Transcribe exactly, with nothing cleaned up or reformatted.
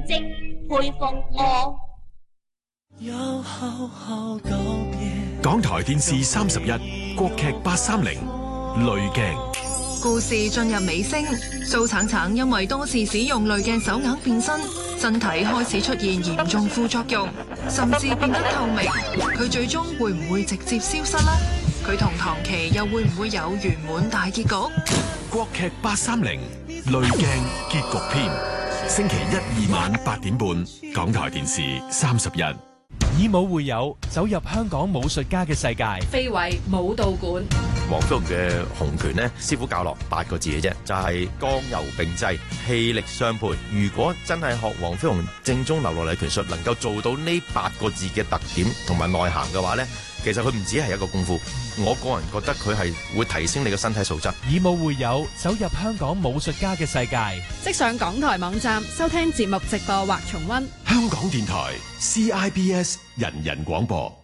績，佩服我。 要好好告別。 港台電視三十一，國劇八三零，濾鏡。 故事進入尾聲，蘇橙橙因為多次使用濾鏡手鐲變身，身體開始出現嚴重副作用，甚至變得透明。佢最終會唔會直接消失呢？佢同唐琪又會唔會有圓滿大結局？ 國劇八三零，濾鏡結局篇，星期一、二晚八點半，港台電視三十一。 以武會友，走入香港武術家嘅世界。 非遺武道館， 黃飛鴻嘅洪拳呢，師傅教落八個字嘅啫，就係剛柔並濟，氣力相配。如果真係學黃飛鴻正宗流落嚟拳術，能夠做到呢八個字嘅特點同埋內涵嘅話呢，其實佢唔止係一個功夫。我個人覺得佢係會提升你嘅身體素質。 以武會友，走入香港武術家嘅世界。 即上港台網站收聽節目直播或重溫。 香港電台 C I B S 人人廣播。